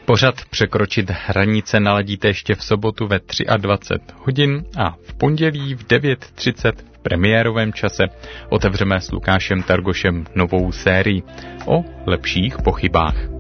Pořad Překročit hranice naladíte ještě v sobotu ve 23 hodin a v pondělí v 9:30 v premiérovém čase otevřeme s Lukášem Targošem novou sérii o lepších pochybách.